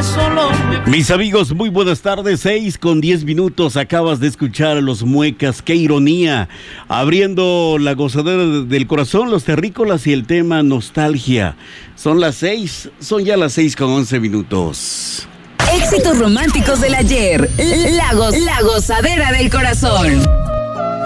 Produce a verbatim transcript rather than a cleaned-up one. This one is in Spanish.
solo me... Mis amigos, muy buenas tardes, seis con diez minutos, acabas de escuchar a Los Muecas, qué ironía, abriendo la gozadera del corazón, Los Terrícolas y el tema Nostalgia. Son las seis, son ya las seis con once minutos. Éxitos románticos del ayer, la, go- la gozadera del corazón.